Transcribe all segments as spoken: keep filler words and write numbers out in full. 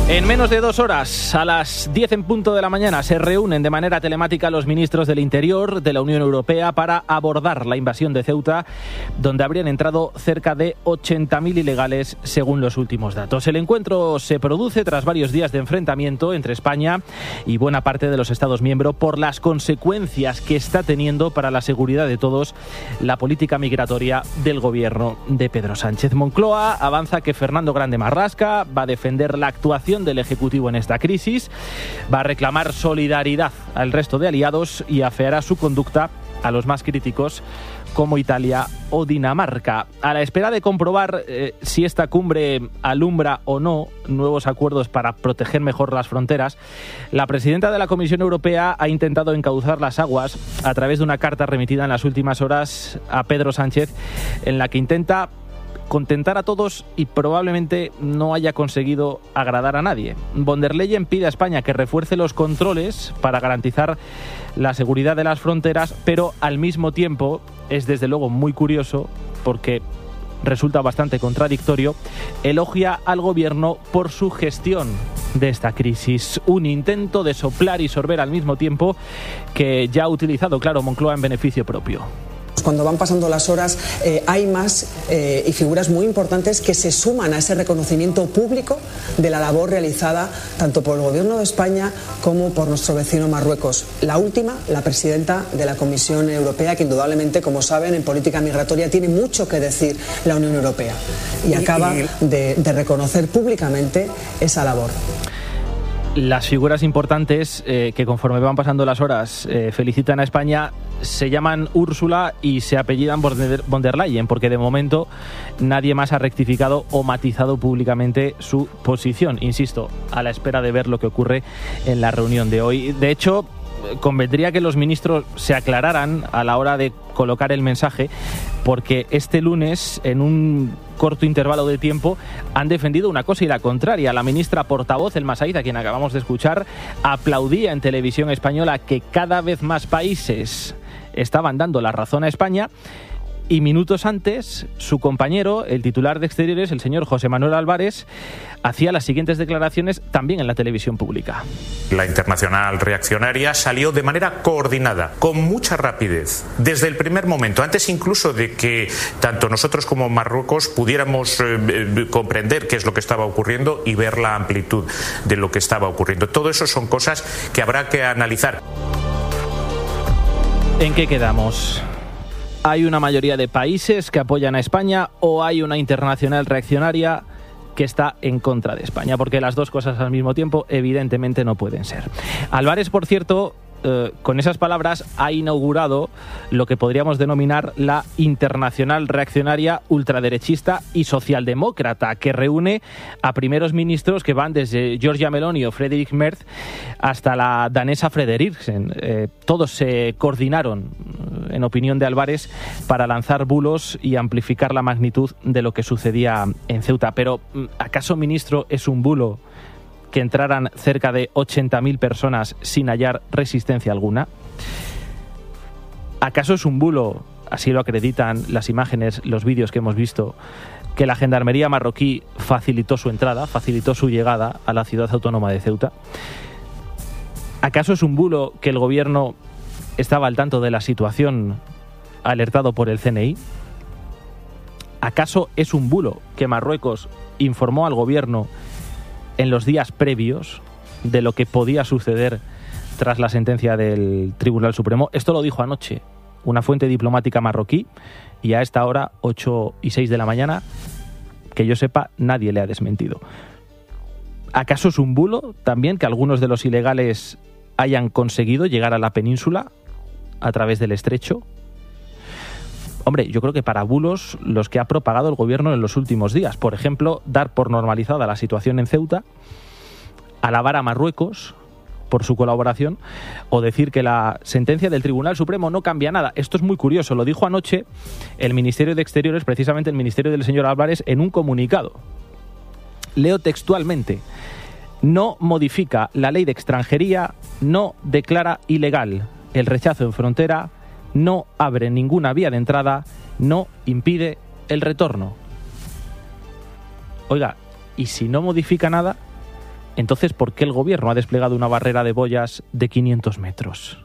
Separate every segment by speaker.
Speaker 1: En menos de dos horas, a las diez en punto de la mañana, se reúnen de manera telemática los ministros del Interior de la Unión Europea para abordar la invasión de Ceuta, donde habrían entrado cerca de ochenta mil ilegales, según los últimos datos. El encuentro se produce tras varios días de enfrentamiento entre España y buena parte de los Estados miembros por las consecuencias que está teniendo para la seguridad de todos la política migratoria del gobierno de Pedro Sánchez. Moncloa avanza que Fernando Grande Marlaska va a defender la actuación del Ejecutivo en esta crisis, va a reclamar solidaridad al resto de aliados y afeará su conducta a los más críticos como Italia o Dinamarca. A la espera de comprobar eh, si esta cumbre alumbra o no nuevos acuerdos para proteger mejor las fronteras, la presidenta de la Comisión Europea ha intentado encauzar las aguas a través de una carta remitida en las últimas horas a Pedro Sánchez, en la que intenta contentar a todos y probablemente no haya conseguido agradar a nadie. Von der Leyen pide a España que refuerce los controles para garantizar la seguridad de las fronteras, pero al mismo tiempo es desde luego muy curioso porque resulta bastante contradictorio, elogia al gobierno por su gestión de esta crisis. Un intento de soplar y sorber al mismo tiempo que ya ha utilizado, claro, Moncloa en beneficio propio.
Speaker 2: Cuando van pasando las horas eh, hay más eh, y figuras muy importantes que se suman a ese reconocimiento público de la labor realizada tanto por el Gobierno de España como por nuestro vecino Marruecos. La última, la presidenta de la Comisión Europea, que indudablemente, como saben, en política migratoria tiene mucho que decir la Unión Europea y acaba de, de reconocer públicamente esa labor.
Speaker 1: Las figuras importantes eh, que conforme van pasando las horas eh, felicitan a España se llaman Úrsula y se apellidan von der Leyen, porque de momento nadie más ha rectificado o matizado públicamente su posición. Insisto, a la espera de ver lo que ocurre en la reunión de hoy. De hecho, convendría que los ministros se aclararan a la hora de colocar el mensaje, porque este lunes, en un corto intervalo de tiempo, han defendido una cosa y la contraria. La ministra portavoz, Elma Saíz, a quien acabamos de escuchar, aplaudía en televisión española que cada vez más países estaban dando la razón a España. Y minutos antes, su compañero, el titular de Exteriores, el señor José Manuel Álvarez, hacía las siguientes declaraciones también en la televisión pública.
Speaker 3: La Internacional Reaccionaria salió de manera coordinada, con mucha rapidez, desde el primer momento, antes incluso de que tanto nosotros como Marruecos pudiéramos eh, comprender qué es lo que estaba ocurriendo y ver la amplitud de lo que estaba ocurriendo. Todo eso son cosas que habrá que analizar.
Speaker 1: ¿En qué quedamos? ¿Hay una mayoría de países que apoyan a España o hay una internacional reaccionaria que está en contra de España? Porque las dos cosas al mismo tiempo evidentemente no pueden ser. Álvarez, por cierto, eh, con esas palabras ha inaugurado lo que podríamos denominar la internacional reaccionaria ultraderechista y socialdemócrata, que reúne a primeros ministros que van desde Giorgia Meloni o Friedrich Merz hasta la danesa Frederiksen. Eh, todos se coordinaron, en opinión de Álvarez, para lanzar bulos y amplificar la magnitud de lo que sucedía en Ceuta. Pero, ¿acaso, ministro, es un bulo que entraran cerca de ochenta mil personas sin hallar resistencia alguna? ¿Acaso es un bulo, así lo acreditan las imágenes, los vídeos que hemos visto, que la gendarmería marroquí facilitó su entrada, facilitó su llegada a la ciudad autónoma de Ceuta? ¿Acaso es un bulo que el gobierno estaba al tanto de la situación, alertado por el C N I? ¿Acaso es un bulo que Marruecos informó al gobierno en los días previos de lo que podía suceder tras la sentencia del Tribunal Supremo? Esto lo dijo anoche una fuente diplomática marroquí y a esta hora, ocho y seis de la mañana, que yo sepa, nadie le ha desmentido. ¿Acaso es un bulo también que algunos de los ilegales hayan conseguido llegar a la península a través del estrecho? Hombre, yo creo que para bulos los que ha propagado el gobierno en los últimos días. Por ejemplo, dar por normalizada la situación en Ceuta, alabar a Marruecos por su colaboración o decir que la sentencia del Tribunal Supremo no cambia nada. Esto es muy curioso. Lo dijo anoche el Ministerio de Exteriores, precisamente el Ministerio del señor Álvarez, en un comunicado. Leo textualmente: no modifica la ley de extranjería, no declara ilegal el rechazo en frontera, no abre ninguna vía de entrada, no impide el retorno. Oiga, ¿y si no modifica nada? Entonces, ¿por qué el gobierno ha desplegado una barrera de boyas de quinientos metros?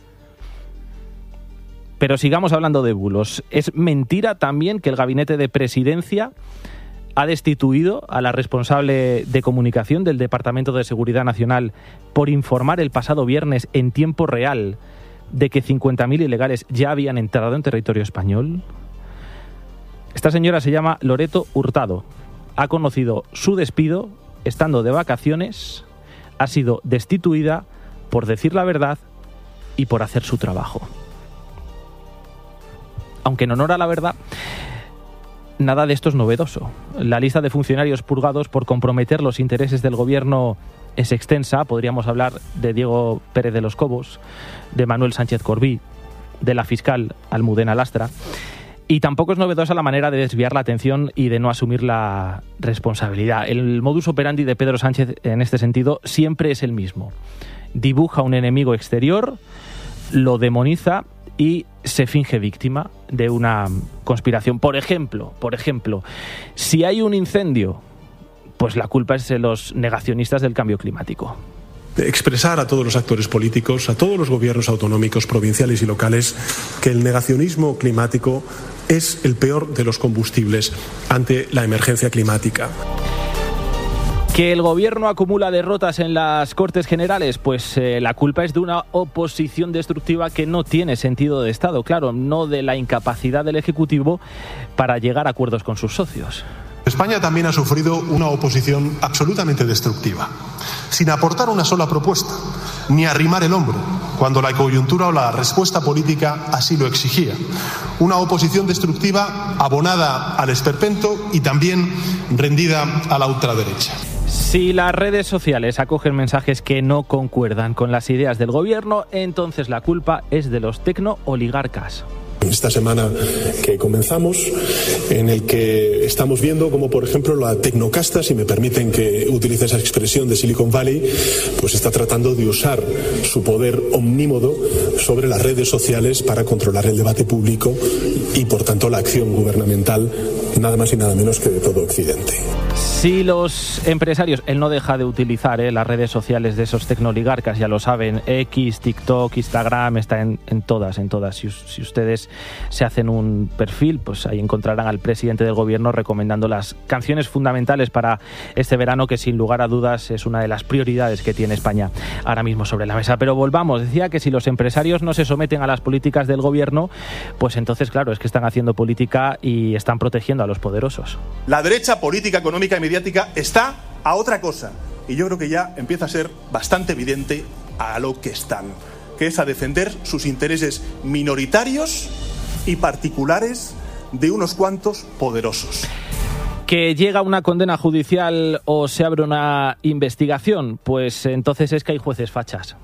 Speaker 1: Pero sigamos hablando de bulos. ¿Es mentira también que el gabinete de presidencia ha destituido a la responsable de comunicación del Departamento de Seguridad Nacional por informar el pasado viernes en tiempo real de que cincuenta mil ilegales ya habían entrado en territorio español? Esta señora se llama Loreto Hurtado. Ha conocido su despido estando de vacaciones, ha sido destituida por decir la verdad y por hacer su trabajo. Aunque en honor a la verdad, nada de esto es novedoso. La lista de funcionarios purgados por comprometer los intereses del gobierno es extensa. Podríamos hablar de Diego Pérez de los Cobos, de Manuel Sánchez Corbí, de la fiscal Almudena Lastra. Y tampoco es novedosa la manera de desviar la atención y de no asumir la responsabilidad. El modus operandi de Pedro Sánchez en este sentido siempre es el mismo. Dibuja un enemigo exterior, lo demoniza y se finge víctima de una conspiración. Por ejemplo, por ejemplo, si hay un incendio, pues la culpa es de los negacionistas del cambio climático.
Speaker 4: Expresar a todos los actores políticos, a todos los gobiernos autonómicos, provinciales y locales, que el negacionismo climático es el peor de los combustibles ante la emergencia climática.
Speaker 1: ¿Que el gobierno acumula derrotas en las Cortes Generales? Pues eh, la culpa es de una oposición destructiva que no tiene sentido de Estado, claro, no de la incapacidad del Ejecutivo para llegar a acuerdos con sus socios.
Speaker 4: España también ha sufrido una oposición absolutamente destructiva, sin aportar una sola propuesta, ni arrimar el hombro, cuando la coyuntura o la respuesta política así lo exigía. Una oposición destructiva abonada al esperpento y también rendida a la ultraderecha.
Speaker 1: Si las redes sociales acogen mensajes que no concuerdan con las ideas del gobierno, entonces la culpa es de los tecno-oligarcas.
Speaker 4: Esta semana que comenzamos, en el que estamos viendo como, por ejemplo, la tecnocasta, si me permiten que utilice esa expresión de Silicon Valley, pues está tratando de usar su poder omnímodo sobre las redes sociales para controlar el debate público y, por tanto, la acción gubernamental, nada más y nada menos que de todo Occidente.
Speaker 1: Si los empresarios, él no deja de utilizar eh, las redes sociales de esos tecnooligarcas, ya lo saben, X, TikTok, Instagram, está en, en todas, en todas. Si, si ustedes se hacen un perfil, pues ahí encontrarán al presidente del gobierno recomendando las canciones fundamentales para este verano, que sin lugar a dudas es una de las prioridades que tiene España ahora mismo sobre la mesa. Pero volvamos, decía que si los empresarios no se someten a las políticas del gobierno, pues entonces, claro, es que están haciendo política y están protegiendo a los poderosos.
Speaker 5: La derecha política, económica y mediática está a otra cosa, y yo creo que ya empieza a ser bastante evidente a lo que están, que es a defender sus intereses minoritarios y particulares de unos cuantos poderosos.
Speaker 1: ¿Que llega una condena judicial o se abre una investigación? Pues entonces es que hay jueces fachas.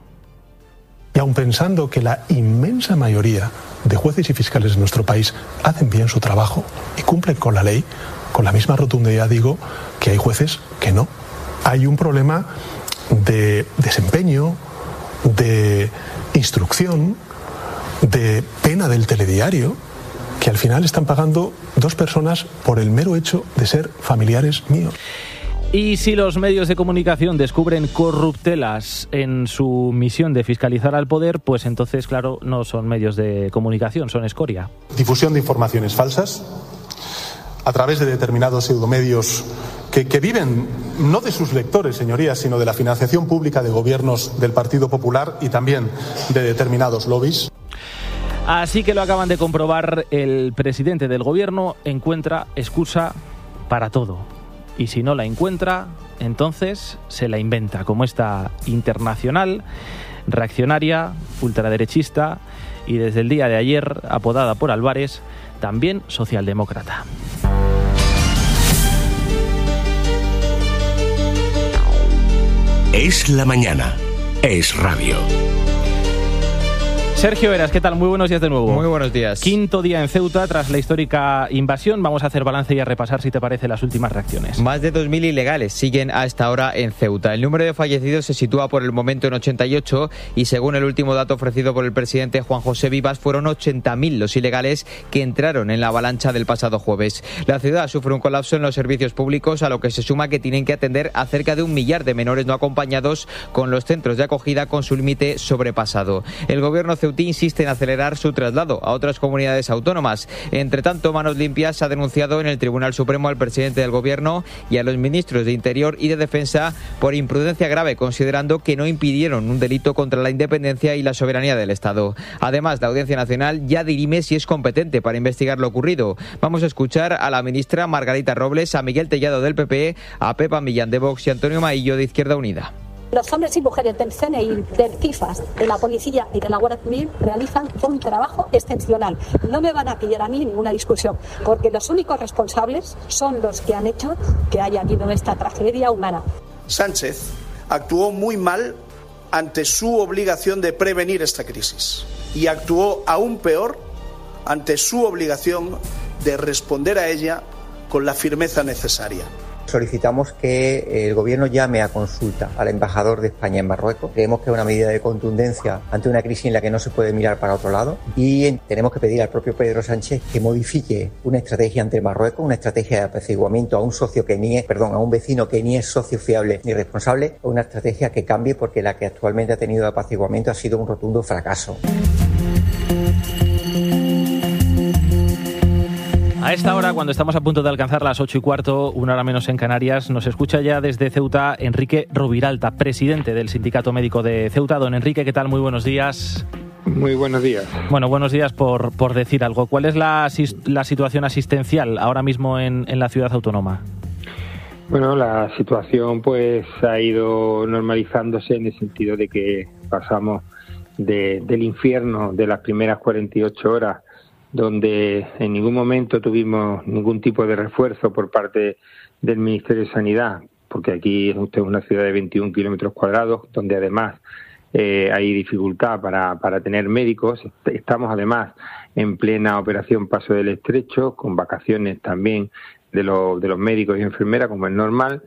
Speaker 4: Y aun pensando que la inmensa mayoría de jueces y fiscales de nuestro país hacen bien su trabajo y cumplen con la ley, con la misma rotundidad digo que hay jueces que no. Hay un problema de desempeño, de instrucción, de pena del telediario, que al final están pagando dos personas por el mero hecho de ser familiares míos.
Speaker 1: Y si los medios de comunicación descubren corruptelas en su misión de fiscalizar al poder, pues entonces, claro, no son medios de comunicación, son escoria.
Speaker 4: Difusión de informaciones falsas a través de determinados pseudomedios que, que viven no de sus lectores, señorías, sino de la financiación pública de gobiernos del Partido Popular y también de determinados lobbies.
Speaker 1: Así que lo acaban de comprobar, el presidente del gobierno encuentra excusa para todo. Y si no la encuentra, entonces se la inventa, como esta internacional, reaccionaria, ultraderechista y desde el día de ayer, apodada por Álvarez, también socialdemócrata.
Speaker 6: Es la mañana, es radio.
Speaker 1: Sergio Eras, ¿qué tal? Muy buenos días de nuevo.
Speaker 6: Muy buenos días.
Speaker 1: Quinto día en Ceuta tras la histórica invasión. Vamos a hacer balance y a repasar, si te parece, las últimas reacciones.
Speaker 6: Más de dos mil ilegales siguen a esta hora en Ceuta. El número de fallecidos se sitúa por el momento en ochenta y ocho y según el último dato ofrecido por el presidente Juan José Vivas, fueron ochenta mil los ilegales que entraron en la avalancha del pasado jueves. La ciudad sufre un colapso en los servicios públicos, a lo que se suma que tienen que atender a cerca de un millar de menores no acompañados, con los centros de acogida con su límite sobrepasado. El gobierno ceutí insiste en acelerar su traslado a otras comunidades autónomas. Entre tanto, Manos Limpias ha denunciado en el Tribunal Supremo al presidente del gobierno y a los ministros de Interior y de Defensa por imprudencia grave, considerando que no impidieron un delito contra la independencia y la soberanía del Estado. Además, la Audiencia Nacional ya dirime si es competente para investigar lo ocurrido. Vamos a escuchar a la ministra Margarita Robles, a Miguel Tellado del P P, a Pepa Millán de Vox y Antonio Maillo de Izquierda Unida.
Speaker 7: Los hombres y mujeres del C N I, del CIFAS, de la Policía y de la Guardia Civil realizan un trabajo excepcional. No me van a pillar a mí ninguna discusión, porque los únicos responsables son los que han hecho que haya habido esta tragedia humana.
Speaker 8: Sánchez actuó muy mal ante su obligación de prevenir esta crisis y actuó aún peor ante su obligación de responder a ella con la firmeza necesaria.
Speaker 9: Solicitamos que el Gobierno llame a consulta al embajador de España en Marruecos. Creemos que es una medida de contundencia ante una crisis en la que no se puede mirar para otro lado, y tenemos que pedir al propio Pedro Sánchez que modifique una estrategia ante Marruecos, una estrategia de apaciguamiento a un socio que ni es, perdón, a un vecino que ni es socio fiable ni responsable, una estrategia que cambie, porque la que actualmente ha tenido de apaciguamiento ha sido un rotundo fracaso.
Speaker 1: A esta hora, cuando estamos a punto de alcanzar las ocho y cuarto, una hora menos en Canarias, nos escucha ya desde Ceuta Enrique Roviralta, presidente del Sindicato Médico de Ceuta. Don Enrique, ¿qué tal? Muy buenos días.
Speaker 10: Muy buenos días.
Speaker 1: Bueno, buenos días por, por decir algo. ¿Cuál es la, la situación asistencial ahora mismo en, en la ciudad autónoma?
Speaker 10: Bueno, la situación pues ha ido normalizándose en el sentido de que pasamos de, del infierno de las primeras cuarenta y ocho horas, donde en ningún momento tuvimos ningún tipo de refuerzo por parte del Ministerio de Sanidad, porque aquí es una ciudad de veintiún kilómetros cuadrados, donde además eh, hay dificultad para, para tener médicos. Estamos además en plena operación Paso del Estrecho, con vacaciones también de, lo, de los médicos y enfermeras, como es normal.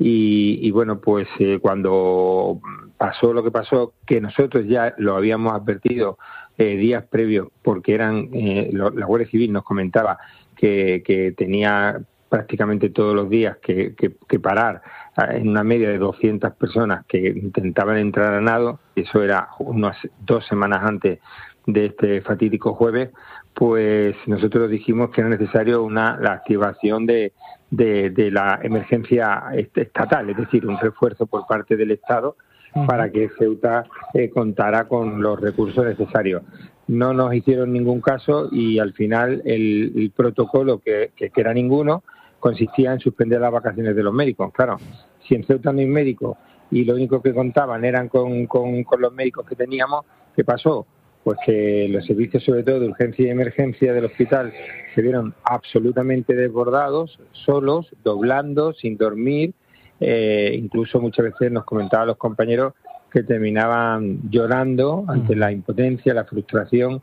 Speaker 10: Y, y bueno, pues eh, cuando pasó lo que pasó, que nosotros ya lo habíamos advertido Eh, días previos, porque eran eh, lo, la Guardia Civil nos comentaba que, que tenía prácticamente todos los días que, que, que parar en una media de doscientas personas que intentaban entrar a nado. Eso era unas dos semanas antes de este fatídico jueves. Pues nosotros dijimos que era necesario una la activación de, de, de la emergencia estatal, es decir, un refuerzo por parte del Estado para que Ceuta eh, contara con los recursos necesarios. No nos hicieron ningún caso y al final el, el protocolo, que, que, que era ninguno, consistía en suspender las vacaciones de los médicos. Claro, si en Ceuta no hay médicos y lo único que contaban eran con, con, con los médicos que teníamos, ¿qué pasó? Pues que los servicios, sobre todo de urgencia y emergencia del hospital, se vieron absolutamente desbordados, solos, doblando, sin dormir. Eh, incluso muchas veces nos comentaban los compañeros que terminaban llorando ante la impotencia, la frustración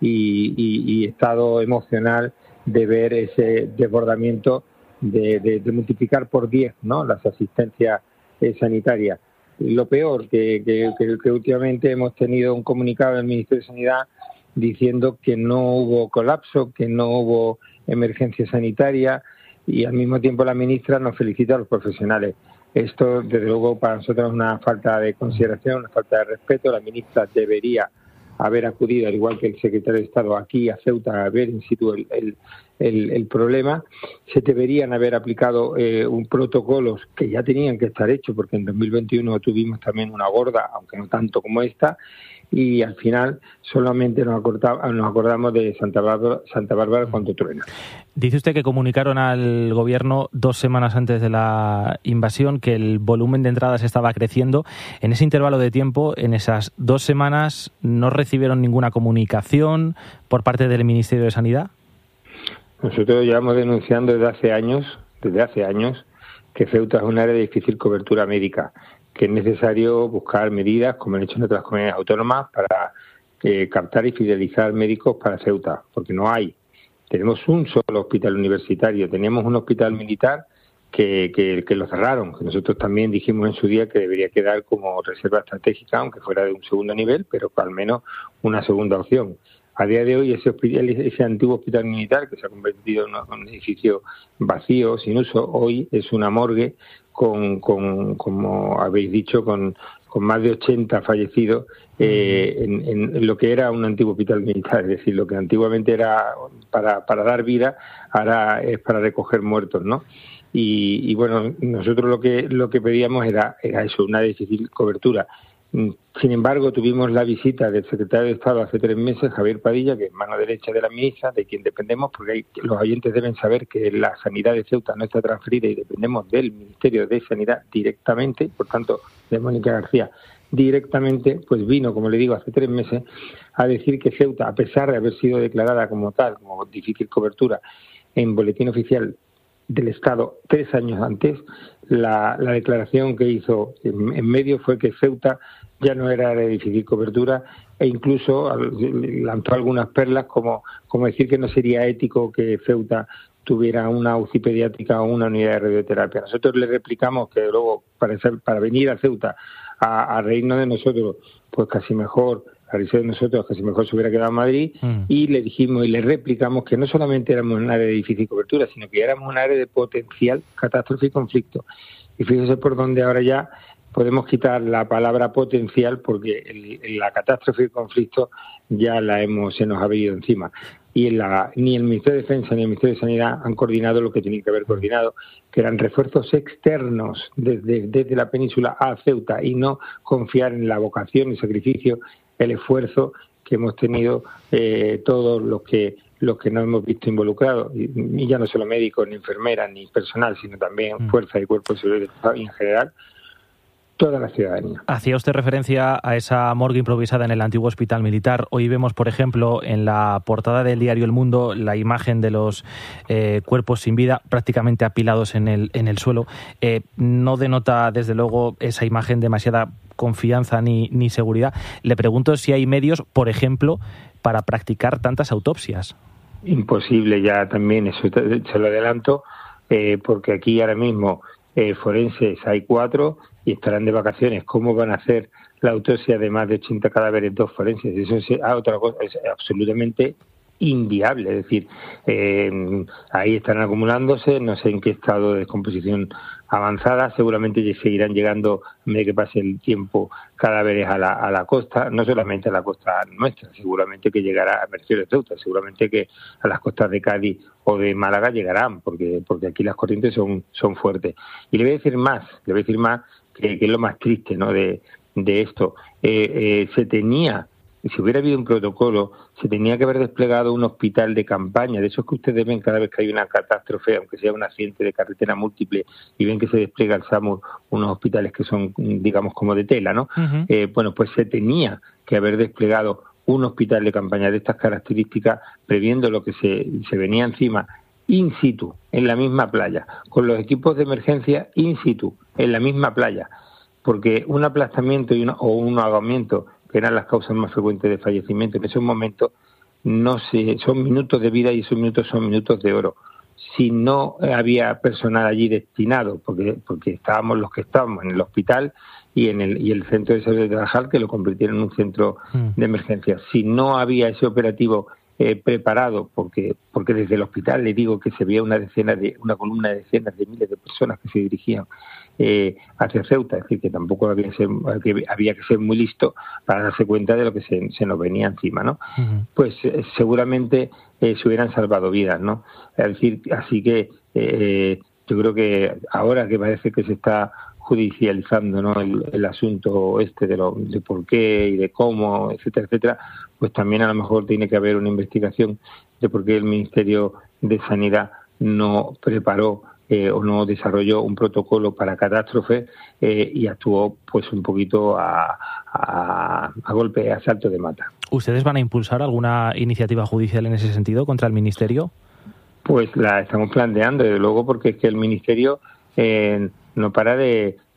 Speaker 10: y, y, y estado emocional de ver ese desbordamiento de, de, de multiplicar por diez, ¿no?, las asistencias eh, sanitarias. Lo peor, que, que, que, que últimamente hemos tenido un comunicado del Ministerio de Sanidad diciendo que no hubo colapso, que no hubo emergencia sanitaria, y al mismo tiempo la ministra nos felicita a los profesionales. Esto, desde luego, para nosotros es una falta de consideración, una falta de respeto. La ministra debería haber acudido, al igual que el secretario de Estado, aquí a Ceuta a ver in situ el, el, el, el problema. Se deberían haber aplicado eh, un protocolos que ya tenían que estar hechos, porque en dos mil veintiuno tuvimos también una gorda, aunque no tanto como esta, y al final solamente nos, acordamos, nos acordamos de Santa Bárbara, Santa Bárbara cuando truena.
Speaker 1: Dice usted que comunicaron al gobierno dos semanas antes de la invasión que el volumen de entradas estaba creciendo. En ese intervalo de tiempo, en esas dos semanas, ¿no recibieron ninguna comunicación por parte del Ministerio de Sanidad?
Speaker 10: Nosotros llevamos denunciando desde hace años, desde hace años, que Ceuta es un área de difícil cobertura médica, que es necesario buscar medidas, como han hecho en otras comunidades autónomas, para eh, captar y fidelizar médicos para Ceuta, porque no hay. Tenemos un solo hospital universitario, teníamos un hospital militar que, que, que lo cerraron, que nosotros también dijimos en su día que debería quedar como reserva estratégica, aunque fuera de un segundo nivel, pero al menos una segunda opción. A día de hoy ese hospital, ese antiguo hospital militar que se ha convertido en un edificio vacío, sin uso, hoy es una morgue con, con como habéis dicho, con, con más de ochenta fallecidos eh, en, en lo que era un antiguo hospital militar. Es decir, lo que antiguamente era para, para dar vida, ahora es para recoger muertos, ¿no? Y, y bueno, nosotros lo que lo que pedíamos era, era eso, una difícil cobertura. Sin embargo, tuvimos la visita del secretario de Estado hace tres meses, Javier Padilla, que es mano derecha de la ministra, de quien dependemos, porque hay, los oyentes deben saber que la sanidad de Ceuta no está transferida y dependemos del Ministerio de Sanidad directamente, por tanto, de Mónica García directamente, pues vino, como le digo, hace tres meses, a decir que Ceuta, a pesar de haber sido declarada como tal, como difícil cobertura, en boletín oficial del Estado tres años antes, la, la declaración que hizo en, en medio fue que Ceuta ya no era de difícil cobertura e incluso lanzó algunas perlas como, como decir que no sería ético que Ceuta tuviera una U C I pediátrica o una unidad de radioterapia. Nosotros le replicamos que luego para, ser, para venir a Ceuta a, a reírnos de nosotros, pues casi mejor, a reírse de nosotros, casi mejor se hubiera quedado en Madrid, mm. y le dijimos y le replicamos que no solamente éramos un área de difícil cobertura, sino que éramos un área de potencial catástrofe y conflicto. Y fíjese por dónde ahora ya podemos quitar la palabra potencial, porque el, la catástrofe y el conflicto ya la hemos se nos ha venido encima. Y en la, ni el Ministerio de Defensa ni el Ministerio de Sanidad han coordinado lo que tenían que haber coordinado, que eran refuerzos externos desde, desde la península a Ceuta, y no confiar en la vocación, el sacrificio, el esfuerzo que hemos tenido eh, todos los que los que nos hemos visto involucrados, y, y ya no solo médicos, ni enfermeras, ni personal, sino también mm. fuerzas y cuerpos de seguridad en general, toda la ciudadanía.
Speaker 1: Hacía usted referencia a esa morgue improvisada en el antiguo hospital militar. Hoy vemos, por ejemplo, en la portada del diario El Mundo, la imagen de los eh, cuerpos sin vida prácticamente apilados en el, en el suelo. Eh, no denota, desde luego, esa imagen demasiada confianza ni, ni seguridad. Le pregunto si hay medios, por ejemplo, para practicar tantas autopsias.
Speaker 10: Imposible ya también, eso se lo adelanto, eh, porque aquí ahora mismo eh, forenses hay cuatro y estarán de vacaciones. ¿Cómo van a hacer la autopsia de más de ochenta cadáveres, dos forenses? Eso es ah, otra cosa, es absolutamente inviable. Es decir, eh, ahí están acumulándose, no sé en qué estado de descomposición avanzada, seguramente seguirán llegando, a medida que pase el tiempo, cadáveres a la, a la costa, no solamente a la costa nuestra, seguramente que llegará a Mercedes de Ceuta, seguramente que a las costas de Cádiz o de Málaga llegarán, porque porque aquí las corrientes son son fuertes. Y le voy a decir más, le voy a decir más, que, que es lo más triste, ¿no?, de, de esto. Eh, eh, se tenía, si hubiera habido un protocolo, se tenía que haber desplegado un hospital de campaña, de esos que ustedes ven cada vez que hay una catástrofe, aunque sea un accidente de carretera múltiple, y ven que se despliega el SAMUR, unos hospitales que son, digamos, como de tela, ¿no? Uh-huh. Eh, bueno, pues se tenía que haber desplegado un hospital de campaña de estas características, previendo lo que se, se venía encima, in situ, en la misma playa, con los equipos de emergencia in situ, en la misma playa, porque un aplastamiento y una, o un ahogamiento, que eran las causas más frecuentes de fallecimiento en esos momentos, no se, son minutos de vida, y esos minutos son minutos de oro. Si no había personal allí destinado, porque porque estábamos los que estábamos en el hospital y en el y el centro de salud de Tarajal, que lo convirtieron en un centro de emergencia, si no había ese operativo eh, preparado, porque porque desde el hospital le digo que se veía una decena de una columna de decenas de miles de personas que se dirigían Eh, hacia Ceuta, es decir, que tampoco había que, ser, que había que ser muy listo para darse cuenta de lo que se, se nos venía encima, ¿no? Uh-huh. Pues eh, seguramente eh, se hubieran salvado vidas, ¿no? Es decir, así que eh, yo creo que ahora que parece que se está judicializando, ¿no?, el, el asunto este de, lo, de por qué y de cómo, etcétera, etcétera, pues también a lo mejor tiene que haber una investigación de por qué el Ministerio de Sanidad no preparó Eh, o no desarrolló un protocolo para catástrofe eh, y actuó pues un poquito a, a, a golpe, a salto de mata.
Speaker 1: ¿Ustedes van a impulsar alguna iniciativa judicial en ese sentido contra el Ministerio?
Speaker 10: Pues la estamos planteando, desde luego, porque es que el Ministerio eh, no para de,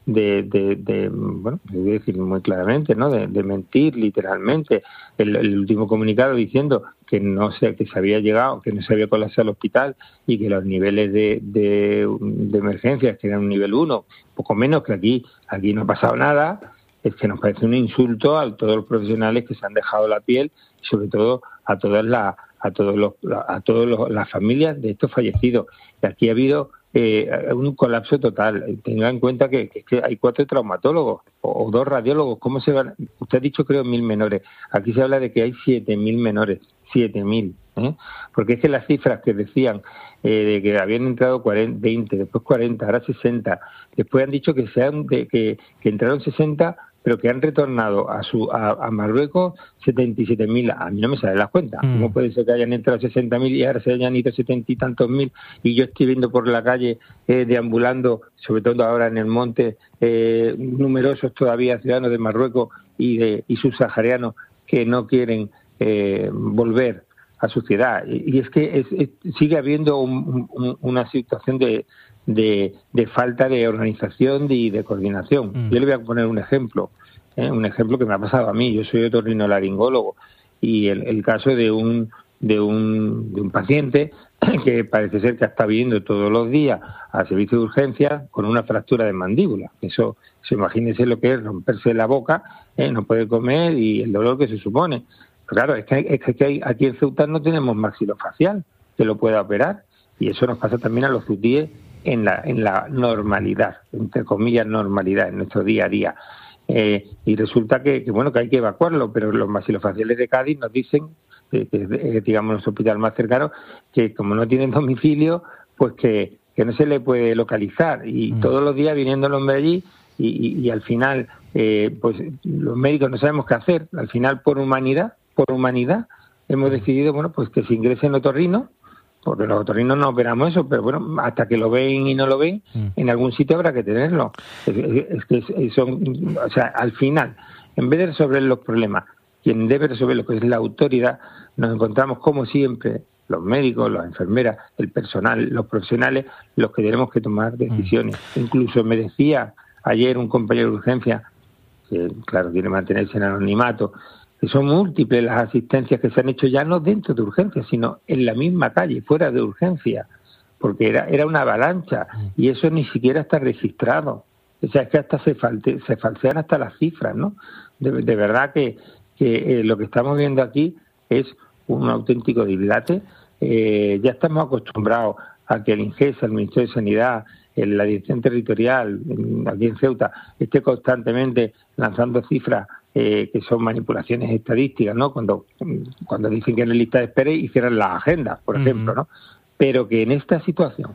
Speaker 10: de, de, de bueno, voy a decir muy claramente, ¿no? De, de mentir literalmente. El, el último comunicado diciendo que no sé, que se había llegado, que no se había colapsado el hospital y que los niveles de, de, de emergencias que eran un nivel uno, poco menos, que aquí, aquí no ha pasado nada, es que nos parece un insulto a todos los profesionales que se han dejado la piel y sobre todo a todas las a todos los a todos los, las familias de estos fallecidos. Y aquí ha habido eh, un colapso total. Tenga en cuenta que, que, que hay cuatro traumatólogos o, o dos radiólogos. ¿Cómo se van? Usted ha dicho, creo, mil menores. Aquí se habla de que hay siete mil menores. Siete mil. ¿eh? Porque es que las cifras que decían eh, de que habían entrado cuarenta, veinte, después cuarenta, ahora sesenta, después han dicho que sean de que, que entraron sesenta, pero que han retornado a su a, a Marruecos setenta y siete mil. A mí no me sale la cuenta. Mm. ¿Cómo puede ser que hayan entrado sesenta mil y ahora se hayan ido setenta y tantos mil? Y yo estoy viendo por la calle, eh, deambulando, sobre todo ahora en el monte, eh, numerosos todavía ciudadanos de Marruecos y, de, y subsaharianos que no quieren eh, volver a su ciudad. Y, y es que es, es, sigue habiendo un, un, una situación de... De, de falta de organización y de, de coordinación. Mm. Yo le voy a poner un ejemplo, ¿eh? un ejemplo que me ha pasado a mí. Yo soy otorrinolaringólogo y el, el caso de un de un de un paciente que parece ser que está viniendo todos los días al servicio de urgencia con una fractura de mandíbula. Eso, eso imagínense lo que es romperse la boca, ¿eh? No puede comer y el dolor que se supone. Pero claro, es que, es que hay, aquí en Ceuta no tenemos maxilofacial que lo pueda operar y eso nos pasa también a los cutíes en la en la normalidad, entre comillas normalidad, en nuestro día a día. Eh, y resulta que, que, bueno, que hay que evacuarlo, pero los maxilofaciales de Cádiz nos dicen, que, que eh, digamos, nuestro hospital más cercano, que como no tienen domicilio, pues que, que no se le puede localizar. Y mm. todos los días viniendo el hombre allí y, y, y al final, eh, pues los médicos no sabemos qué hacer. Al final, por humanidad, por humanidad, hemos decidido, bueno, pues que se ingrese en otorrino, porque los otorrinos no operamos eso, pero bueno, hasta que lo ven y no lo ven, mm. en algún sitio habrá que tenerlo. Es, es que es, son, o sea, al final, en vez de resolver los problemas, quien debe resolver lo que es la autoridad, nos encontramos como siempre, los médicos, las enfermeras, el personal, los profesionales, los que tenemos que tomar decisiones. Mm. Incluso me decía ayer un compañero de urgencia, que claro, quiere mantenerse en anonimato, que son múltiples las asistencias que se han hecho ya no dentro de urgencias, sino en la misma calle, fuera de urgencia, porque era era una avalancha y eso ni siquiera está registrado. O sea, es que hasta se, falte, se falsean hasta las cifras, ¿no? De, de verdad que, que eh, lo que estamos viendo aquí es un auténtico dislate. Eh, ya estamos acostumbrados a que el INGESA, el Ministerio de Sanidad, en la Dirección Territorial, en, aquí en Ceuta, esté constantemente lanzando cifras Eh, que son manipulaciones estadísticas, ¿no? Cuando cuando dicen que en la lista de espera y cierran las agendas, por uh-huh. ejemplo, ¿no? Pero que en esta situación,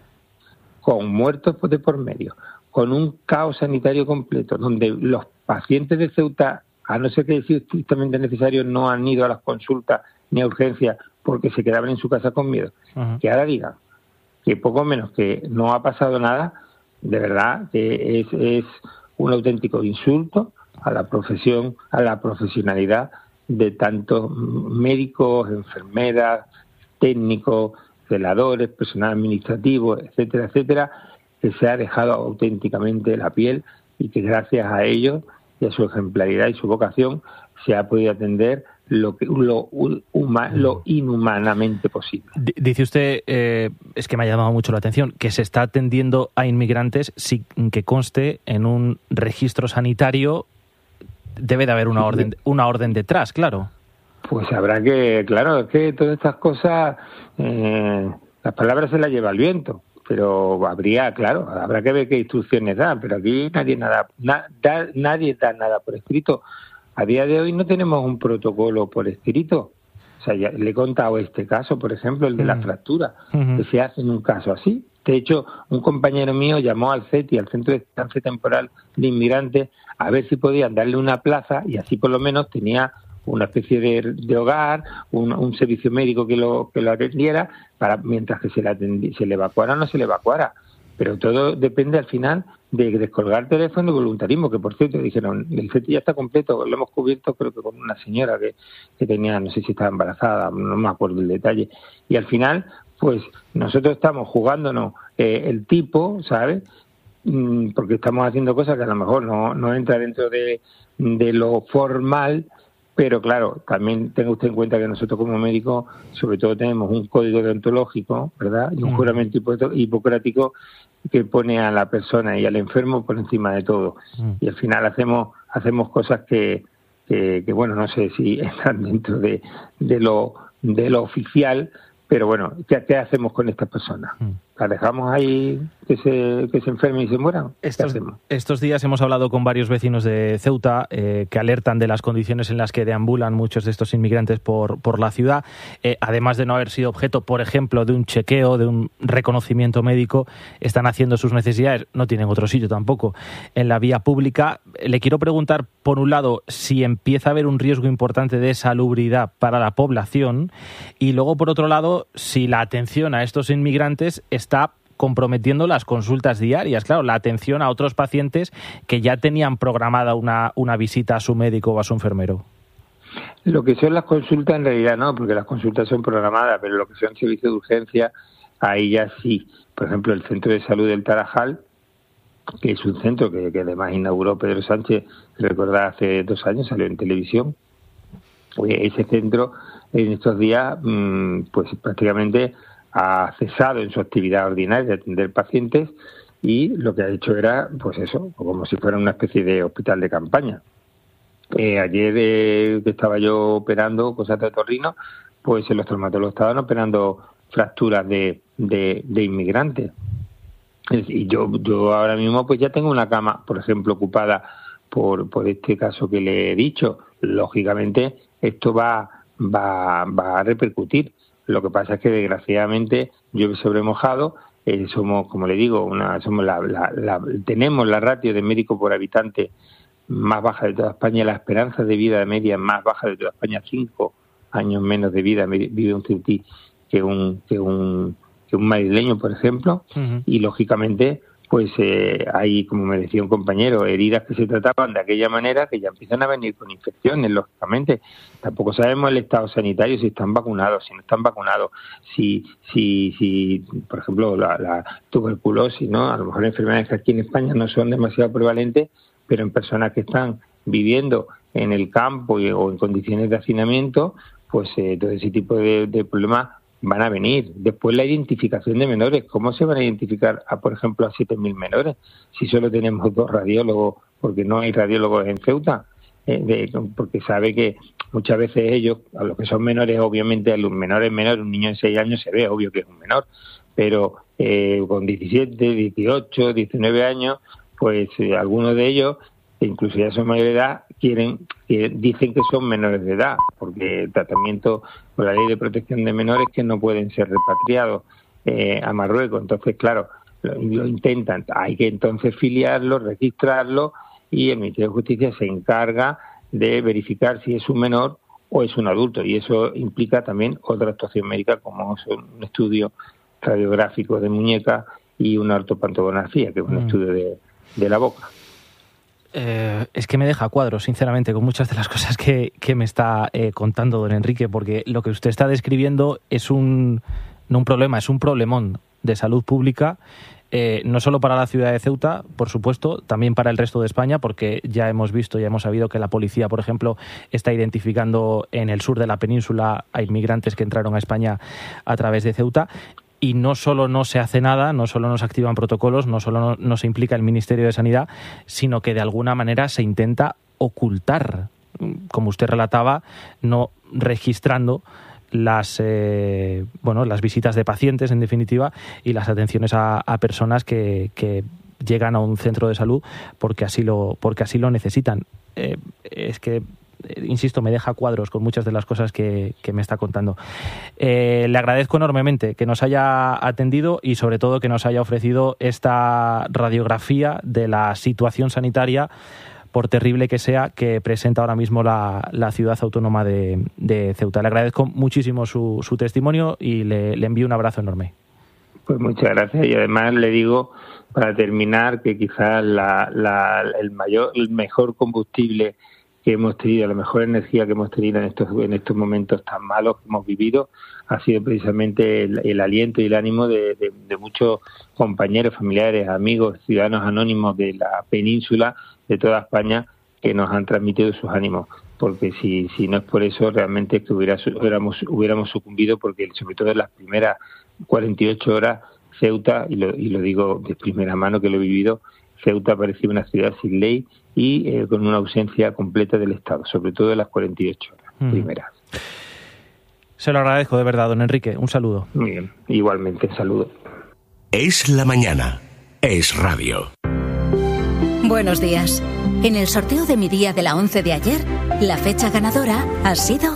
Speaker 10: con muertos de por medio, con un caos sanitario completo, donde los pacientes de Ceuta, a no ser que sea estrictamente necesario, no han ido a las consultas ni a urgencias porque se quedaban en su casa con miedo, uh-huh. que ahora digan que poco menos que no ha pasado nada, de verdad que es, es un auténtico insulto a la profesión, a la profesionalidad de tantos médicos, enfermeras, técnicos, celadores, personal administrativo, etcétera, etcétera, que se ha dejado auténticamente la piel y que gracias a ellos y a su ejemplaridad y su vocación se ha podido atender lo que lo, huma, lo inhumanamente posible.
Speaker 1: Dice usted, eh, es que me ha llamado mucho la atención, que se está atendiendo a inmigrantes sin que conste en un registro sanitario. Debe de haber una orden una orden detrás, claro.
Speaker 10: Pues habrá que, claro, es que todas estas cosas, eh, las palabras se las lleva el viento, pero habría, claro, habrá que ver qué instrucciones dan, pero aquí nadie nada, na, da, nadie da nada por escrito. A día de hoy no tenemos un protocolo por escrito. O sea, ya le he contado este caso, por ejemplo, el de la fractura, uh-huh. que se hace en un caso así. De hecho, un compañero mío llamó al C E T I, al Centro de Estancia Temporal de Inmigrantes, a ver si podían darle una plaza y así por lo menos tenía una especie de, de hogar, un, un servicio médico que lo que lo atendiera, para mientras que se le, atendi, se le evacuara o no se le evacuara. Pero todo depende al final de descolgar teléfono y voluntarismo, que por cierto dijeron, el C E T I ya está completo, lo hemos cubierto creo que con una señora que, que tenía, no sé si estaba embarazada, no me acuerdo el detalle, y al final pues nosotros estamos jugándonos eh, el tipo, ¿sabes?, porque estamos haciendo cosas que a lo mejor no, no entra dentro de, de lo formal, pero claro, también tenga usted en cuenta que nosotros como médicos sobre todo tenemos un código deontológico, ¿verdad? Y un juramento hipocrático que pone a la persona y al enfermo por encima de todo. Mm. Y al final hacemos hacemos cosas que, que, que bueno, no sé si están dentro de, de lo de lo oficial, pero bueno, ¿qué, qué hacemos con estas personas? Mm. ¿La dejamos ahí que se, que se enfermen y se mueran?
Speaker 1: Estos, estos días hemos hablado con varios vecinos de Ceuta eh, que alertan de las condiciones en las que deambulan muchos de estos inmigrantes por, por la ciudad, eh, además de no haber sido objeto, por ejemplo, de un chequeo, de un reconocimiento médico, están haciendo sus necesidades, no tienen otro sitio tampoco, en la vía pública. Le quiero preguntar, por un lado, si empieza a haber un riesgo importante de salubridad para la población, y luego, por otro lado, si la atención a estos inmigrantes está está comprometiendo las consultas diarias, claro, la atención a otros pacientes que ya tenían programada una, una visita a su médico o a su enfermero.
Speaker 10: Lo que son las consultas en realidad no, porque las consultas son programadas, pero lo que son servicios de urgencia, ahí ya sí. Por ejemplo, el Centro de Salud del Tarajal, que es un centro que, que además inauguró Pedro Sánchez, recordad, hace dos años, salió en televisión. Ese centro en estos días, pues prácticamente ha cesado en su actividad ordinaria de atender pacientes y lo que ha hecho era, pues eso, como si fuera una especie de hospital de campaña. Eh, ayer eh, que estaba yo operando cosas de otorrino, pues los traumatólogos estaban operando fracturas de, de, de inmigrantes. Y yo, yo ahora mismo pues ya tengo una cama, por ejemplo, ocupada por, por este caso que le he dicho. Lógicamente esto va, va, va a repercutir. Lo que pasa es que desgraciadamente llueve sobre mojado, eh, somos, como le digo, una, somos la, la, la, tenemos la ratio de médico por habitante más baja de toda España, la esperanza de vida media más baja de toda España, cinco años menos de vida vive un ceutí que un que un que un madrileño, por ejemplo, uh-huh. Y lógicamente pues eh, hay, como me decía un compañero, heridas que se trataban de aquella manera que ya empiezan a venir con infecciones, lógicamente. Tampoco sabemos el estado sanitario, si están vacunados, si no están vacunados, si, si, si por ejemplo, la, la tuberculosis, ¿no? A lo mejor enfermedades que aquí en España no son demasiado prevalentes, pero en personas que están viviendo en el campo y, o en condiciones de hacinamiento, pues eh, todo ese tipo de, de problemas van a venir. Después la identificación de menores. ¿Cómo se van a identificar, a, por ejemplo, a siete mil menores si solo tenemos dos radiólogos, porque no hay radiólogos en Ceuta? Eh, de, porque sabe que muchas veces ellos, a los que son menores, obviamente a los menores menores, un niño de seis años se ve, obvio que es un menor, pero eh, con diecisiete, dieciocho, diecinueve años, pues eh, algunos de ellos, que incluso ya son mayores de edad, quieren, que dicen que son menores de edad, porque el tratamiento con la ley de protección de menores que no pueden ser repatriados eh, a Marruecos. Entonces, claro, lo, lo intentan. Hay que entonces filiarlo, registrarlo, y el Ministerio de Justicia se encarga de verificar si es un menor o es un adulto, y eso implica también otra actuación médica, como es un estudio radiográfico de muñeca y una ortopantografía, que es un mm. estudio de, de la boca.
Speaker 1: Eh, es que me deja cuadros, sinceramente, con muchas de las cosas que, que me está eh, contando don Enrique, porque lo que usted está describiendo es un, no un problema, es un problemón de salud pública, eh, no solo para la ciudad de Ceuta, por supuesto, también para el resto de España, porque ya hemos visto, ya hemos sabido que la policía, por ejemplo, está identificando en el sur de la península a inmigrantes que entraron a España a través de Ceuta. Y no solo no se hace nada, no solo no se activan protocolos, no solo no, no se implica el Ministerio de Sanidad, sino que de alguna manera se intenta ocultar, como usted relataba, no registrando las eh, bueno las visitas de pacientes, en definitiva, y las atenciones a, a personas que, que llegan a un centro de salud porque así lo porque así lo necesitan. Eh, es que insisto, me deja cuadros con muchas de las cosas que, que me está contando. Eh, le agradezco enormemente que nos haya atendido y sobre todo que nos haya ofrecido esta radiografía de la situación sanitaria, por terrible que sea, que presenta ahora mismo la, la ciudad autónoma de, de Ceuta. Le agradezco muchísimo su, su testimonio y le, le envío un abrazo enorme.
Speaker 10: Pues muchas gracias, y además le digo, para terminar, que quizás la, la, el mayor, el mejor combustible que que hemos tenido, la mejor energía que hemos tenido en estos en estos momentos tan malos que hemos vivido, ha sido precisamente el, el aliento y el ánimo de, de, de muchos compañeros, familiares, amigos, ciudadanos anónimos de la península, de toda España, que nos han transmitido sus ánimos. Porque si si no es por eso, realmente que hubiera, hubiéramos, hubiéramos sucumbido, porque sobre todo en las primeras cuarenta y ocho horas, Ceuta, y lo, y lo digo de primera mano que lo he vivido, Ceuta parecía una ciudad sin ley y eh, con una ausencia completa del Estado, sobre todo en las cuarenta y ocho horas mm. primeras.
Speaker 1: Se lo agradezco de verdad, don Enrique. Un saludo.
Speaker 10: Muy bien, igualmente, saludo.
Speaker 11: Es la mañana. Es radio.
Speaker 12: Buenos días. En el sorteo de mi día de la once de ayer, la fecha ganadora ha sido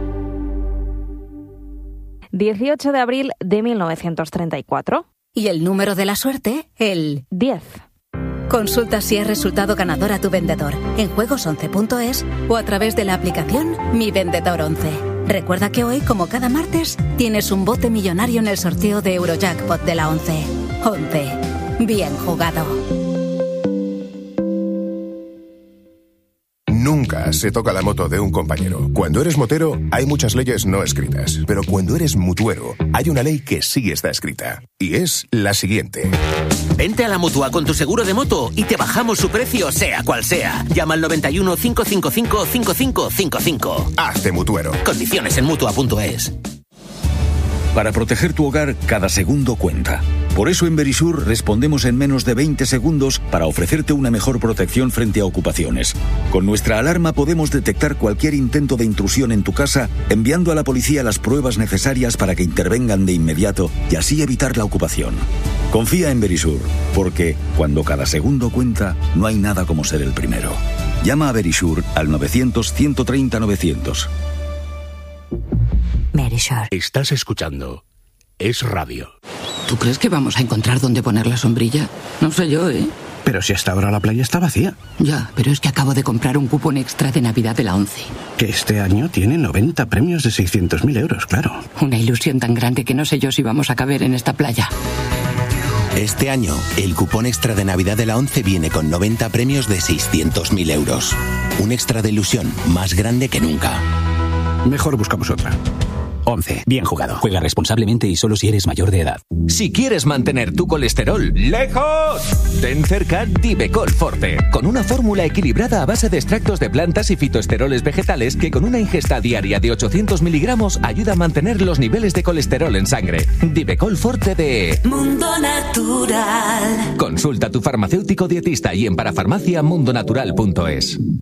Speaker 13: dieciocho de abril de mil novecientos treinta y cuatro.
Speaker 12: Y el número de la suerte, el
Speaker 13: diez.
Speaker 12: Consulta si es resultado ganador a tu vendedor en juegos once punto es o a través de la aplicación Mi Vendedor once. Recuerda que hoy, como cada martes, tienes un bote millonario en el sorteo de Eurojackpot de la once. once. Bien jugado.
Speaker 14: Nunca se toca la moto de un compañero. Cuando eres motero, hay muchas leyes no escritas. Pero cuando eres mutuero, hay una ley que sí está escrita. Y es la siguiente.
Speaker 11: Vente a la Mutua con tu seguro de moto y te bajamos su precio, sea cual sea. Llama al noventa y uno, cinco cinco cinco, cinco cinco cinco cinco.
Speaker 14: Hazte mutuero.
Speaker 11: Condiciones en mutua punto es.
Speaker 15: Para proteger tu hogar, cada segundo cuenta. Por eso en Verisur respondemos en menos de veinte segundos para ofrecerte una mejor protección frente a ocupaciones. Con nuestra alarma podemos detectar cualquier intento de intrusión en tu casa, enviando a la policía las pruebas necesarias para que intervengan de inmediato y así evitar la ocupación. Confía en Verisur, porque cuando cada segundo cuenta, no hay nada como ser el primero. Llama a Verisur al novecientos, ciento treinta, novecientos.
Speaker 12: Verisur.
Speaker 11: Estás escuchando Es Radio.
Speaker 16: ¿Tú crees que vamos a encontrar dónde poner la sombrilla? No sé yo, ¿eh?
Speaker 17: Pero si hasta ahora la playa está vacía.
Speaker 16: Ya, pero es que acabo de comprar un cupón extra de Navidad de la ONCE.
Speaker 17: Que este año tiene noventa premios de seiscientos mil euros, claro.
Speaker 16: Una ilusión tan grande que no sé yo si vamos a caber en esta playa.
Speaker 18: Este año, el cupón extra de Navidad de la ONCE viene con noventa premios de seiscientos mil euros. Un extra de ilusión más grande que nunca.
Speaker 17: Mejor buscamos otra.
Speaker 19: once. Bien jugado. Juega responsablemente y solo si eres mayor de edad.
Speaker 20: Si quieres mantener tu colesterol lejos, ten cerca Divecol Forte, con una fórmula equilibrada a base de extractos de plantas y fitoesteroles vegetales que con una ingesta diaria de ochocientos miligramos ayuda a mantener los niveles de colesterol en sangre. Divecol Forte de
Speaker 12: Mundo Natural.
Speaker 20: Consulta a tu farmacéutico dietista y en parafarmacia mundo natural punto es.